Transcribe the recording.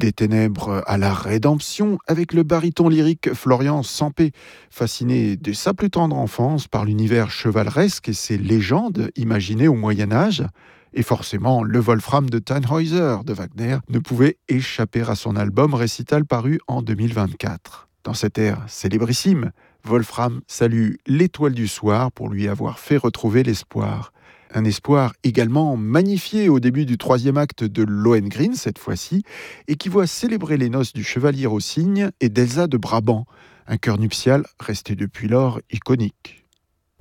Des ténèbres à la rédemption, avec le baryton lyrique Florian Sampé, fasciné dès sa plus tendre enfance par l'univers chevaleresque et ses légendes imaginées au Moyen-Âge. Et forcément, le Wolfram de Tannhäuser de Wagner ne pouvait échapper à son album récital paru en 2024. Dans cette ère célébrissime, Wolfram salue l'étoile du soir pour lui avoir fait retrouver l'espoir. Un espoir également magnifié au début du troisième acte de Lohengrin cette fois-ci, et qui voit célébrer les noces du chevalier au cygne et d'Elsa de Brabant, un cœur nuptial resté depuis lors iconique.